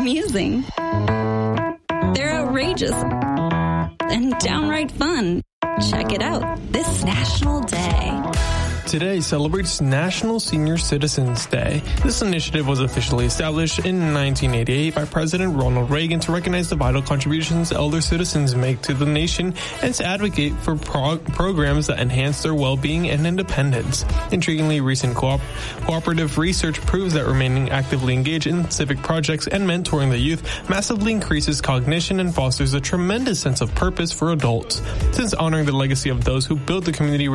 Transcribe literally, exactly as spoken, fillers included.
amusing. They're outrageous and downright fun. Check it out this National Day. Today celebrates National Senior Citizens Day. This initiative was officially established in nineteen eighty-eight by President Ronald Reagan to recognize the vital contributions elder citizens make to the nation and to advocate for pro- programs that enhance their well-being and independence. Intriguingly, recent co- cooperative research proves that remaining actively engaged in civic projects and mentoring the youth massively increases cognition and fosters a tremendous sense of purpose for adults. Since honoring the legacy of those who built the community